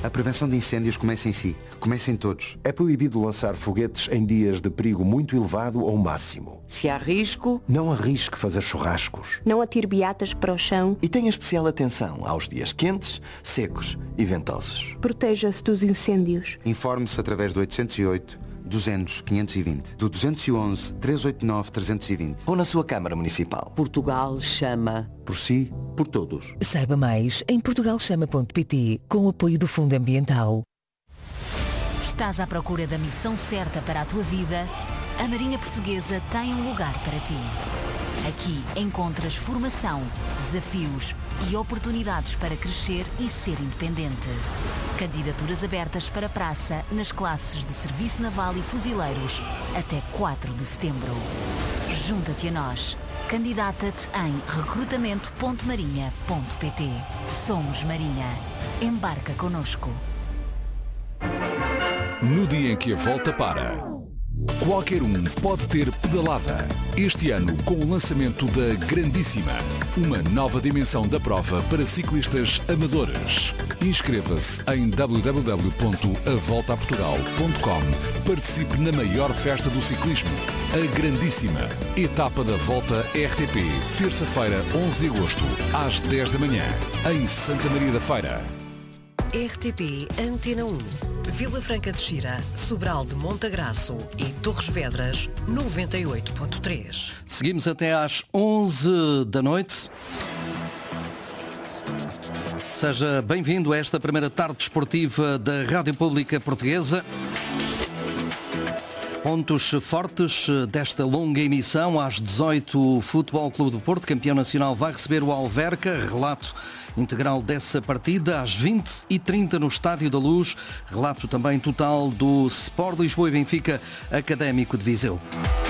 A prevenção de incêndios começa em si. Começa em todos. É proibido lançar foguetes em dias de perigo muito elevado ou máximo. Se há risco, não arrisque fazer churrascos. Não atire beatas para o chão. E tenha especial atenção aos dias quentes, secos e ventosos. Proteja-se dos incêndios. Informe-se através do 808 200 520, do 211 389 320 ou na sua Câmara Municipal. Portugal chama. Por si, por todos. Saiba mais em portugalchama.pt, com o apoio do Fundo Ambiental. Estás à procura da missão certa para a tua vida? A Marinha Portuguesa tem um lugar para ti. Aqui encontras formação, desafios e oportunidades para crescer e ser independente. Candidaturas abertas para praça nas classes de Serviço Naval e Fuzileiros até 4 de setembro. Junta-te a nós. Candidata-te em recrutamento.marinha.pt. Somos Marinha. Embarca connosco. No dia em que a volta para, qualquer um pode ter pedalada. Este ano, com o lançamento da Grandíssima, uma nova dimensão da prova para ciclistas amadores. Inscreva-se em www.avoltaportugal.com. Participe na maior festa do ciclismo, a Grandíssima. Etapa da Volta RTP, terça-feira, 11 de agosto, às 10 da manhã, em Santa Maria da Feira. RTP Antena 1, Vila Franca de Xira, Sobral de Montagraço e Torres Vedras, 98.3. Seguimos até às 11 da noite. Seja bem-vindo a esta primeira tarde desportiva da Rádio Pública Portuguesa. Pontos fortes desta longa emissão. Às 18, o Futebol Clube do Porto, campeão nacional, vai receber o Alverca. Relato integral dessa partida. Às 20h30 no Estádio da Luz. Relato também total do Sport Lisboa e Benfica, Académico de Viseu.